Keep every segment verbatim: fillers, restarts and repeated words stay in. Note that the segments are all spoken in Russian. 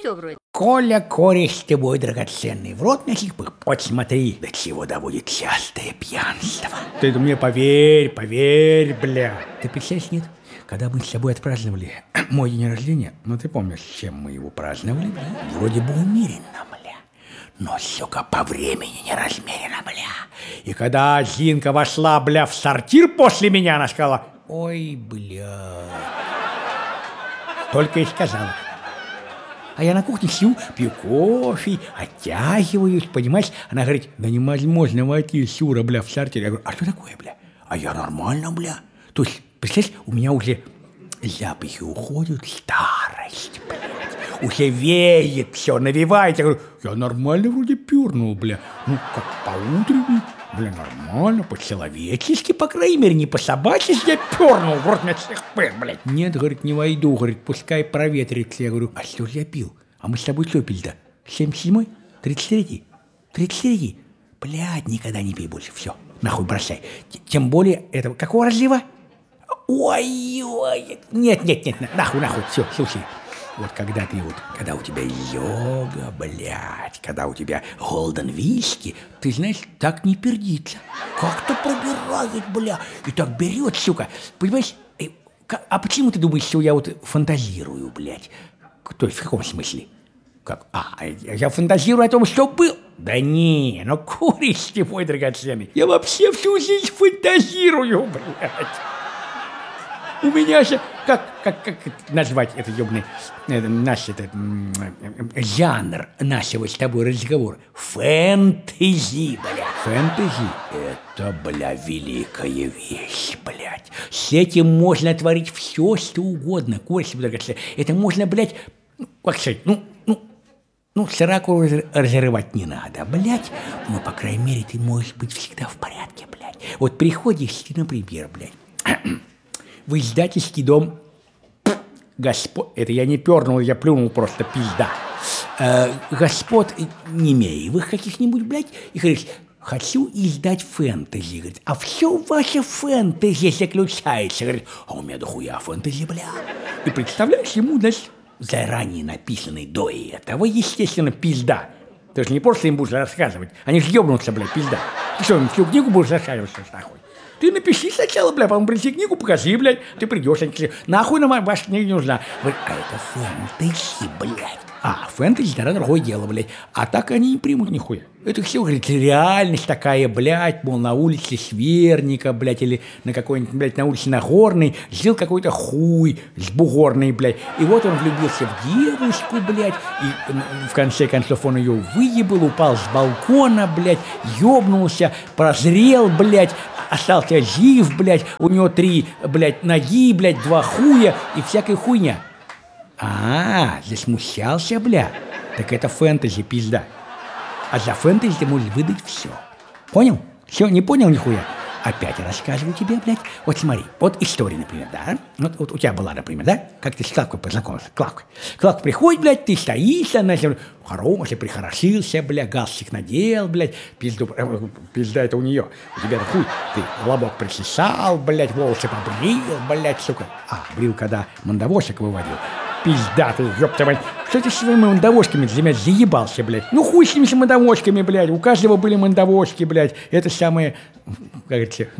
все вроде. Коля, кореш ты мой драгоценный, в рот носик, вот смотри, до чего доводит частое пьянство. Ты мне поверь, поверь, бля. Ты представляешь, нет? Когда мы с тобой отпраздновали мой день рождения, ну ты помнишь, с чем мы его праздновали, бля? Вроде бы умеренно, бля. Но, сука, по времени не размеренно, бля. И когда Зинка вошла, бля, в сортир после меня, она сказала: ой, бля. Только и сказала. А я на кухне сижу, пью кофе, оттягиваюсь, понимаешь? Она говорит: да невозможно войти, Сюра, бля, в сортир. Я говорю: а что такое, бля? А я нормально, бля. То есть, представляешь, у меня уже запахи уходят, старость, блядь. Уже веет все, навевает. Я говорю: я нормально вроде пёрнул, бля. Ну, как по-утренней. Бля, нормально, по-человечески, по крайней мере, не по-собачески я пёрнул, в рот мне всех пыр, блядь. Нет, говорит, не войду, говорит, пускай проветрится. Я говорю: а что же я пил? А мы с тобой что пили-то? семьдесят седьмой? тридцать третий? тридцать третий? Блядь, никогда не пей больше, все, нахуй бросай. Тем более, этого, какого разлива? Ой-ой, нет-нет-нет, нахуй, нахуй, все, слушай. Вот когда ты вот, когда у тебя йога, блядь, когда у тебя голден виски, ты знаешь, так не пердится. Как-то пробирает, бля, и так берет, сука. Понимаешь, а почему ты думаешь, что я вот фантазирую, блядь? То есть в каком смысле? Как? А, я фантазирую о том, что был? Да не, ну куришь ты, мой драгоценный. Я вообще всю жизнь фантазирую, блядь. У меня же, как, как, как назвать это ёбаный, это, наш этот, жанр нашего с тобой разговора? Фэнтези, бля. Фэнтези – это, бля, великая вещь, блядь. С этим можно творить все, что угодно, Господи, это можно, блядь, как сказать, ну, ну, ну, сраку разрывать не надо, блядь. Но, по крайней мере, ты можешь быть всегда в порядке, блядь. Вот приходишь ты, например, блядь, в издательский дом господ... Это я не пернул, я плюнул просто, пизда. Э, господ Немеевых каких-нибудь, блядь, и говоришь: хочу издать фэнтези. Говорит: а все ваше фэнтези заключается. Говорит: а у меня дохуя фэнтези, бля. И представляешь, ему, значит, заранее написанный до этого, естественно, пизда. Ты же не просто им будешь рассказывать, они же ебнутся, блядь, пизда. Ты что, им всю книгу будешь рассказывать, что нахуй? Ты напиши сначала, бля, потом принеси книгу, покажи, блядь. Ты придешь, они сказали: нахуй нам ваша книга не нужна. Говорит: а это фэнтези, блядь. А, фэнтези, тогда другое дело, блядь. А так они не примут нихуя. Это все, говорит, реальность такая, блядь, мол, на улице Сверника, блядь, или на какой-нибудь, блядь, на улице Нагорной жил какой-то хуй с бугорной, блядь. И вот он влюбился в девушку, блядь, и в конце концов он ее выебал, упал с балкона, блядь, ёбнулся, прозрел, блядь, остался жив, блядь, у него три, блядь, ноги, блядь, два хуя и всякая хуйня. А, засмущался, бля. Так это фэнтези, пизда. А за фэнтези ты можешь выдать все. Понял? Все, не понял нихуя? Опять рассказываю тебе, блядь. Вот смотри, вот история, например, да? Вот, вот у тебя была, например, да? Как ты с Клавкой познакомился? Клавка. Клавка приходит, блядь, ты стоишь, она хороший, прихорошился, блядь, галстук надел, блядь, пизду, э, пизда это у нее. У тебя хуй, ты лобок причесал, блядь, волосы побрил, блядь, сука. А, брил, когда мандавошек выводил. Пизда ты, ёпта мать. Что ты с своими мандавошками для меня заебался, блядь? Ну хуй с ними с мандавошками, блядь. У каждого были мандавошки, блядь. Это самое, как говорится,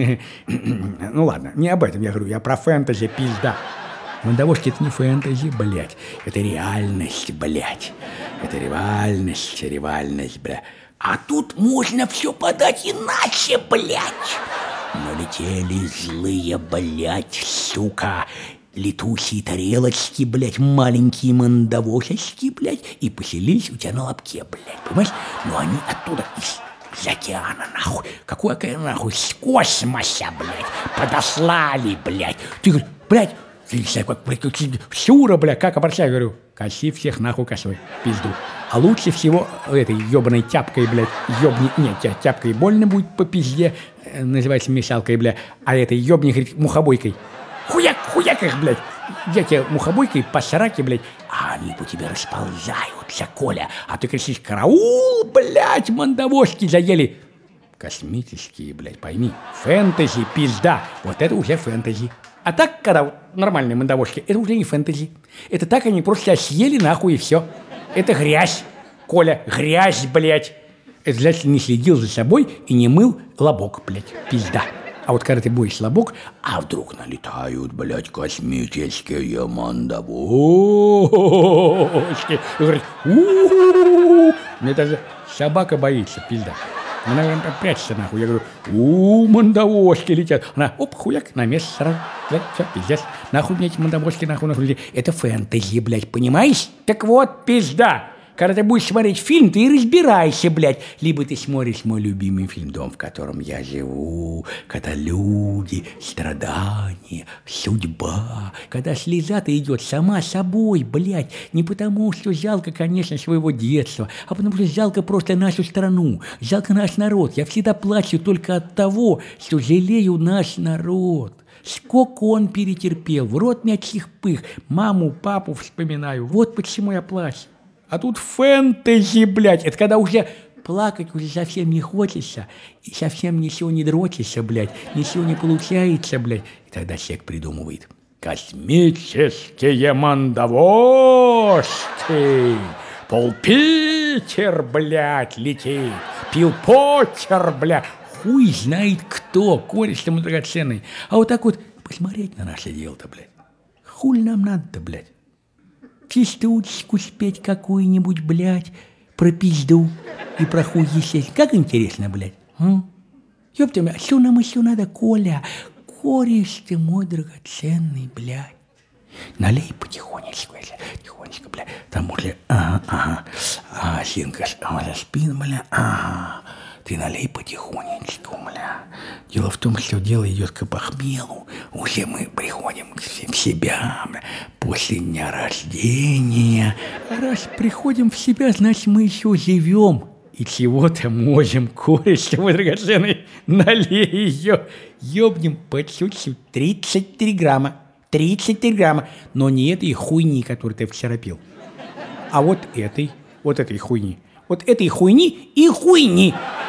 ну ладно, не об этом я говорю, я про фэнтези, пизда. Мандавошки это не фэнтези, блядь. Это реальность, блядь. Это реальность, реальность, блядь. А тут можно все подать иначе, блядь. Налетели злые, блядь, сука. Летучие тарелочки, блядь, маленькие мандавошечки, блядь, и поселились у тебя на лобке, блядь, понимаешь? Но они оттуда, из, из океана, нахуй, какой океан, нахуй, с космоса, блядь, подослали, блядь. Ты говоришь: блядь, я не знаю, как приключить, Сюра, блядь, как обращаю, говорю: коси всех нахуй косой, пизду. А лучше всего этой ебаной тяпкой, блядь, ебни, нет, тяпкой больно будет по пизде, называется мешалкой, блядь, а этой ебни, говорит, мухобойкой. Хуяк, хуяк их, блядь. Я тебе мухобойкой по сраке, блядь, а они по тебе расползаются, Коля. А ты кричишь: караул, блядь, мандавошки заели. Космические, блядь, пойми. Фэнтези, пизда. Вот это уже фэнтези. А так, когда вот нормальные мандавошки, это уже не фэнтези. Это так они просто съели нахуй и все. Это грязь, Коля, грязь, блядь. Это значит, не следил за собой и не мыл лобок, блядь, пизда. А вот когда ты боишь лобок, а вдруг налетают, блядь, космические мандавошки. И говорят, у-у-у-у. Мне даже собака боится, пизда. Она, наверное, прячется нахуй. Я говорю, у мандавошки летят. Она, оп, хуяк, на место сразу. Да, все, пиздец. Нахуй мне эти мандавошки, нахуй, нахуй летят. Это фэнтези, блядь, понимаешь? Так вот, пизда. Когда ты будешь смотреть фильм, ты и разбирайся, блядь. Либо ты смотришь мой любимый фильм «Дом, в котором я живу», когда люди, страдания, судьба, когда слеза-то идет сама собой, блядь. Не потому, что жалко, конечно, своего детства, а потому что жалко просто нашу страну, жалко наш народ. Я всегда плачу только от того, что жалею наш народ. Сколько он перетерпел, в рот мячьих пых, маму, папу вспоминаю. Вот почему я плачу. А тут фэнтези, блядь. Это когда уже плакать уже совсем не хочется, и совсем ничего не дрочится, блядь, ничего не получается, блядь. И тогда человек придумывает. Космические мандавошки. Пол-Питер, блядь, летит. Пил-Поттер, блядь. Хуй знает кто, кореш-то мы драгоценный. А вот так вот посмотреть на наше дело-то, блядь. Хуй нам надо-то, блядь. Частушечку спеть какую-нибудь, блядь, про пизду и про хуй естественно. Как интересно, блядь. М? Ёпта, а что нам еще надо, Коля? Кореш ты мой драгоценный, блядь. Налей потихонечку, если тихонечко, блядь. Там уже, ага, ага. А, Синка, а, спин, блядь, ага. Ты налей потихонечку, бля. Дело в том, что дело идет к похмелу. Уже мы приходим в себя, бля, после дня рождения. А раз приходим в себя, значит, мы еще живем. И чего-то можем, кореш, мой драгоценный, налей ее. Ёбнем по чуть-чуть. тридцать три грамма. тридцать три грамма. Но не этой хуйни, которую ты вчера пил. А вот этой, вот этой хуйни. Вот этой хуйни и хуйни.